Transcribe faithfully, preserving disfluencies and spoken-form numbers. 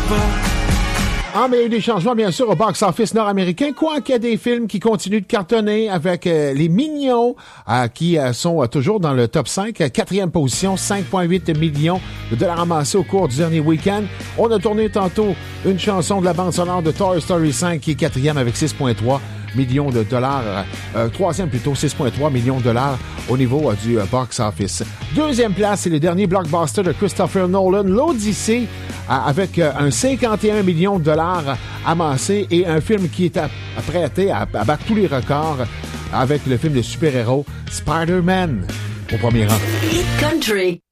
Ah, mais il y a eu des changements, bien sûr, au box-office nord-américain, quoiqu'il y a des films qui continuent de cartonner avec euh, les Mignons, euh, qui euh, sont euh, toujours dans le top cinq. Euh, quatrième position, cinq virgule huit millions de dollars amassés au cours du dernier week-end. On a tourné tantôt une chanson de la bande sonore de Toy Story cinq, qui est quatrième avec six virgule trois millions de dollars. Euh, troisième plutôt, six virgule trois millions de dollars au niveau euh, du euh, box-office. Deuxième place, c'est le dernier blockbuster de Christopher Nolan, l'Odyssée, euh, avec euh, un cinquante et un millions de dollars amassés et un film qui est apprêté à, à battre tous les records avec le film de super-héros Spider-Man au premier rang. Hit Country.